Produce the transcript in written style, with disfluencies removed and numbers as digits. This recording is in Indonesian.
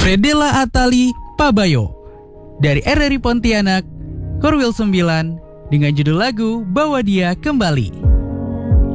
Fredela Atali Pabayo dari RRI Pontianak, Korwil 9 dengan judul lagu Bawa Dia Kembali.